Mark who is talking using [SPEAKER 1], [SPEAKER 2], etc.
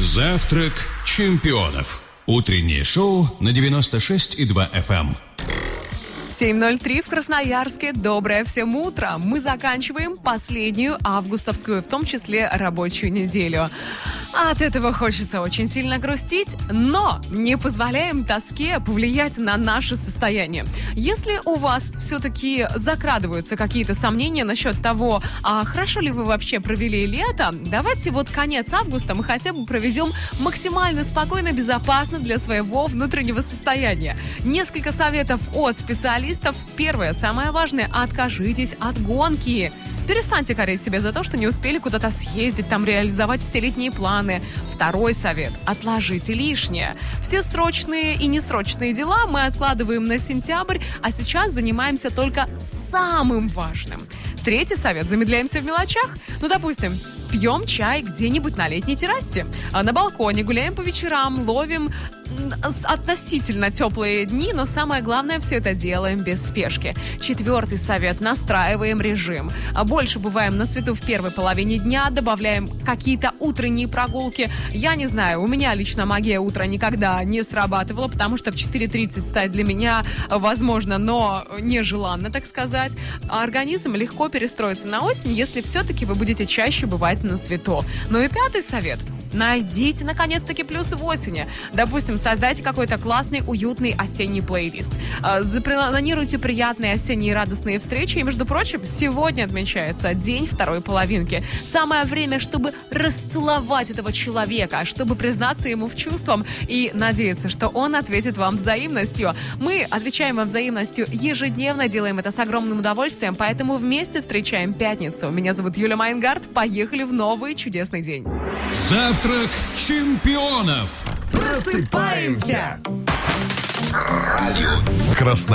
[SPEAKER 1] Завтрак чемпионов. Утреннее шоу на 96,2 FM.
[SPEAKER 2] 7:03 в Красноярске. Доброе всем утро. Мы заканчиваем последнюю августовскую, в том числе рабочую неделю. От этого хочется очень сильно грустить, но не позволяем тоске повлиять на наше состояние. Если у вас все-таки закрадываются какие-то сомнения насчет того, а хорошо ли вы вообще провели лето, давайте вот конец августа мы хотя бы проведем максимально спокойно, безопасно для своего внутреннего состояния. Несколько советов от специалистов. Первое, самое важное, откажитесь от гонки. Перестаньте корить себя за то, что не успели куда-то съездить, там реализовать все летние планы. Второй совет – отложите лишнее. Все срочные и несрочные дела мы откладываем на сентябрь, а сейчас занимаемся только самым важным. Третий совет – замедляемся в мелочах. Допустим, пьем чай где-нибудь на летней террасе, на балконе, гуляем по вечерам, ловим относительно теплые дни, но самое главное, все это делаем без спешки. Четвертый совет – настраиваем режим. Больше бываем на свету в первой половине дня, добавляем какие-то утренние прогулки. Я не знаю, у меня лично магия утра никогда не срабатывала, потому что в 4:30 встать для меня возможно, но нежеланно, так сказать. Организм легко перестроится на осень, если все-таки вы будете чаще бывать на свету. Ну и пятый совет – найдите, наконец-таки, плюсы в осени. Допустим, создайте какой-то классный, уютный осенний плейлист. Запланируйте приятные осенние радостные встречи. И, между прочим, сегодня отмечается день второй половинки. Самое время, чтобы расцеловать этого человека, чтобы признаться ему в чувствах и надеяться, что он ответит вам взаимностью. Мы отвечаем вам взаимностью ежедневно, делаем это с огромным удовольствием, поэтому вместе встречаем пятницу. Меня зовут Юлия Майнгард. Поехали в новый чудесный день.
[SPEAKER 1] Завтрак чемпионов.
[SPEAKER 3] Просыпаемся!
[SPEAKER 1] Красноярск.